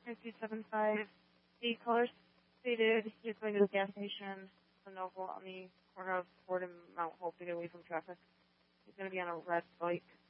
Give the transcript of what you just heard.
5275. The color stated he is going to the gas station, the Noble, on the corner of Ford and Mount Hope to get away from traffic. He's going to be on a red bike.